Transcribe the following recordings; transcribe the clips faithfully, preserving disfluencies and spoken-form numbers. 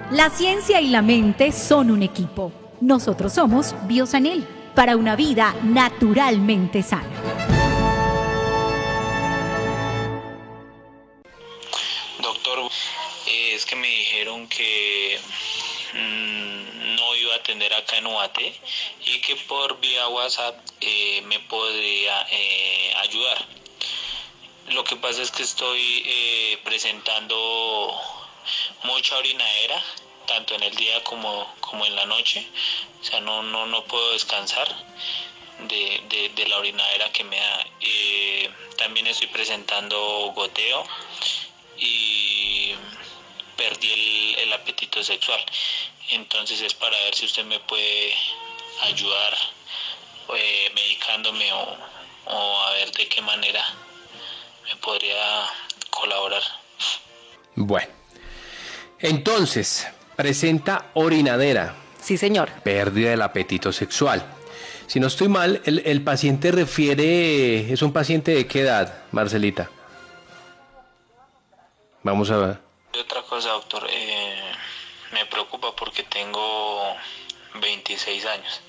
La ciencia y la mente son un equipo. Nosotros somos Biosanil, para una vida naturalmente sana. Doctor, eh, es que me dijeron que mmm, no iba a atender acá en Ubaté y que por vía WhatsApp eh, me podría eh, ayudar. Lo que pasa es que estoy eh, presentando mucha orinadera, tanto en el día como, como en la noche. O sea, no, no, no puedo descansar de, de, de la orinadera que me da. Eh, también estoy presentando goteo y perdí el, el apetito sexual. Entonces es para ver si usted me puede ayudar eh, medicándome o, o a ver de qué manera me podría colaborar. Bueno, entonces, presenta orinadera. Sí, señor. Pérdida del apetito sexual. Si no estoy mal, el, el paciente refiere... ¿Es un paciente de qué edad, Marcelita? Vamos a ver. Y otra cosa, doctor, eh, me preocupa porque tengo veintiséis años.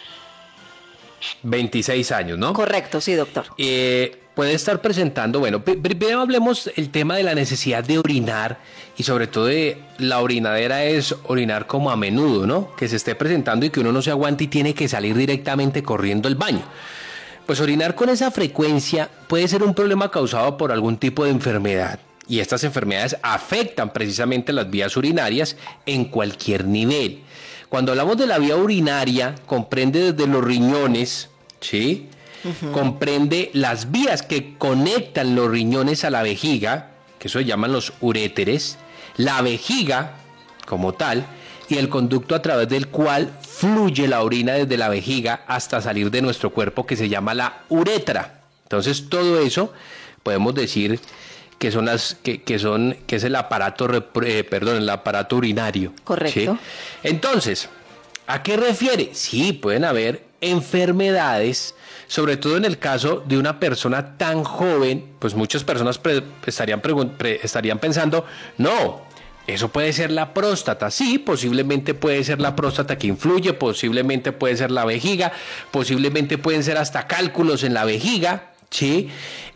veintiséis años, ¿no? Correcto, sí, doctor. Eh, puede estar presentando, bueno, primero hablemos el tema de la necesidad de orinar y sobre todo de la orinadera es orinar como a menudo, ¿no? Que se esté presentando y que uno no se aguante y tiene que salir directamente corriendo al baño. Pues orinar con esa frecuencia puede ser un problema causado por algún tipo de enfermedad. Y estas enfermedades afectan precisamente las vías urinarias en cualquier nivel. Cuando hablamos de la vía urinaria, comprende desde los riñones, ¿sí? Uh-huh. Comprende las vías que conectan los riñones a la vejiga, que eso se llaman los uréteres, la vejiga como tal, y el conducto a través del cual fluye la orina desde la vejiga hasta salir de nuestro cuerpo, que se llama la uretra. Entonces todo eso podemos decir que son las que, que son que es el aparato eh, perdón el aparato urinario. Correcto. ¿Sí? Entonces, ¿a qué refiere? Sí, pueden haber enfermedades, sobre todo en el caso de una persona tan joven, pues muchas personas pre, estarían, pre, estarían pensando, no, eso puede ser la próstata. Sí, posiblemente puede ser la próstata que influye, posiblemente puede ser la vejiga, posiblemente pueden ser hasta cálculos en la vejiga, ¿sí?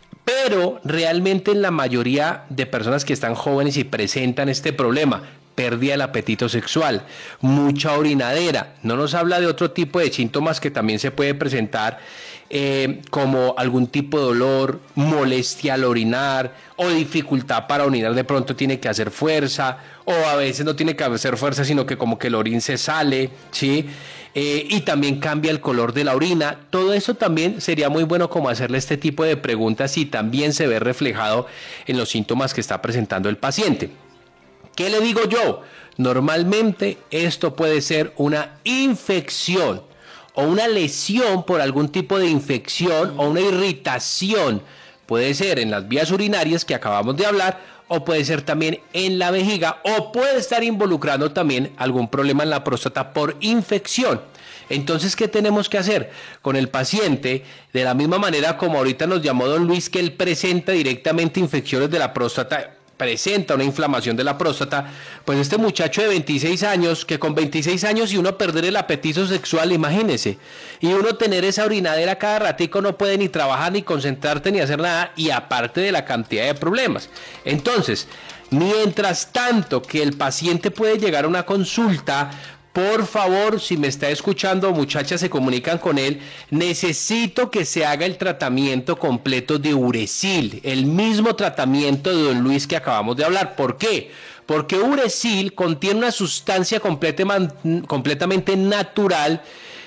Pero realmente en la mayoría de personas que están jóvenes y presentan este problema, pérdida del apetito sexual, mucha orinadera, no nos habla de otro tipo de síntomas que también se puede presentar, eh, como algún tipo de dolor, molestia al orinar o dificultad para orinar, de pronto tiene que hacer fuerza o a veces no tiene que hacer fuerza sino que como que el orín se sale, ¿sí? Eh, y también cambia el color de la orina. Todo eso también sería muy bueno como hacerle este tipo de preguntas y también se ve reflejado en los síntomas que está presentando el paciente. ¿Qué le digo yo? Normalmente esto puede ser una infección o una lesión por algún tipo de infección o una irritación. Puede ser en las vías urinarias que acabamos de hablar o puede ser también en la vejiga o puede estar involucrando también algún problema en la próstata por infección. Entonces, ¿qué tenemos que hacer con el paciente? De la misma manera como ahorita nos llamó don Luis, que él presenta directamente infecciones de la próstata, presenta una inflamación de la próstata, pues este muchacho de veintiséis años, que con veintiséis años y uno perder el apetito sexual, imagínese, y uno tener esa orinadera cada ratico, no puede ni trabajar, ni concentrarte, ni hacer nada, y aparte de la cantidad de problemas. Entonces, mientras tanto que el paciente puede llegar a una consulta, por favor, si me está escuchando, muchachas, se comunican con él, necesito que se haga el tratamiento completo de Uresil, el mismo tratamiento de don Luis que acabamos de hablar. ¿Por qué? Porque Uresil contiene una sustancia completamente natural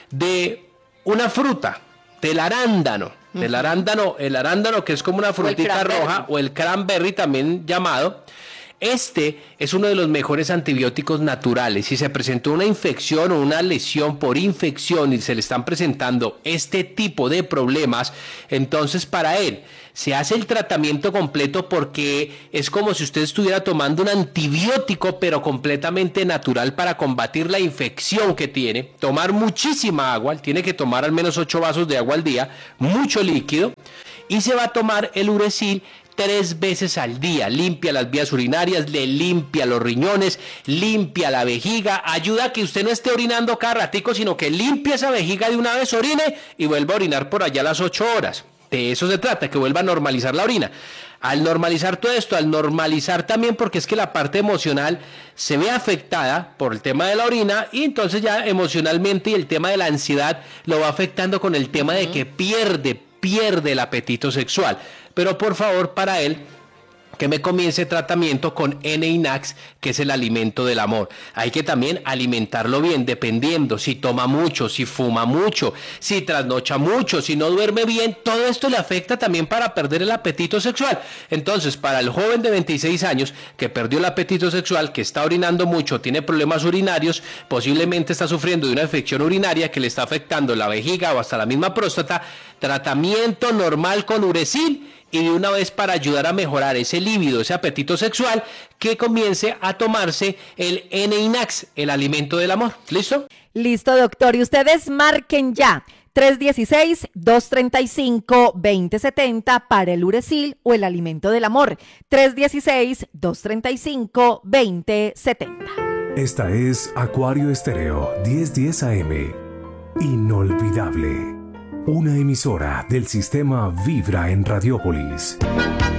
de una fruta, del arándano. Uh-huh. El arándano, el arándano que es como una frutita roja, o el cranberry también llamado. Este es uno de los mejores antibióticos naturales. Si se presentó una infección o una lesión por infección y se le están presentando este tipo de problemas, entonces para él se hace el tratamiento completo porque es como si usted estuviera tomando un antibiótico pero completamente natural para combatir la infección que tiene. Tomar muchísima agua, tiene que tomar al menos ocho vasos de agua al día, mucho líquido, y se va a tomar el Uresil tres veces al día. Limpia las vías urinarias, le limpia los riñones, limpia la vejiga, ayuda a que usted no esté orinando cada ratico, sino que limpie esa vejiga de una vez, orine y vuelva a orinar por allá a las ocho horas. De eso se trata, que vuelva a normalizar la orina. Al normalizar todo esto, al normalizar también, porque es que la parte emocional se ve afectada por el tema de la orina, y entonces ya emocionalmente y el tema de la ansiedad lo va afectando con el tema de que pierde, pierde el apetito sexual. Pero por favor, para él, que me comience tratamiento con N-Inax, que es el alimento del amor. Hay que también alimentarlo bien, dependiendo si toma mucho, si fuma mucho, si trasnocha mucho, si no duerme bien. Todo esto le afecta también para perder el apetito sexual. Entonces, para el joven de veintiséis años que perdió el apetito sexual, que está orinando mucho, tiene problemas urinarios, posiblemente está sufriendo de una infección urinaria que le está afectando la vejiga o hasta la misma próstata, tratamiento normal con Uracil, y de una vez, para ayudar a mejorar ese líbido, ese apetito sexual, que comience a tomarse el N-Inax, el alimento del amor. ¿Listo? Listo, doctor. Y ustedes marquen ya tres uno seis, dos tres cinco, dos cero siete cero para el Uracil o el alimento del amor. tres uno seis, dos tres cinco, dos cero siete cero. Esta es Acuario Estéreo diez diez A M. Inolvidable. Una emisora del sistema Vibra en Radiópolis.